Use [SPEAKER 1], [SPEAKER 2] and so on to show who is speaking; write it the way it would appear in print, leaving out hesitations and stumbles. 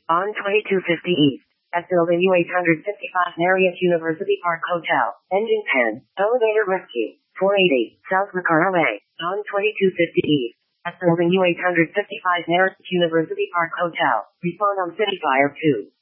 [SPEAKER 1] On 2250 East. At building U-855 Marriott University Park Hotel. Engine 10. Elevator rescue. 480. South Macara Way. On 2250 East. At building U-855 Marriott University Park Hotel. Respond on City Fire 2.